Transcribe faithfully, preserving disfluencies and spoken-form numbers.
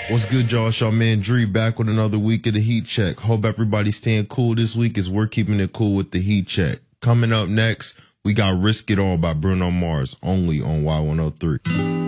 What's good, y'all? It's your man Dree back with another week of the Heat Check. Hope everybody's staying cool this week as we're keeping it cool with the Heat Check. Coming up next, we got Risk It All by Bruno Mars, only on Y one oh three.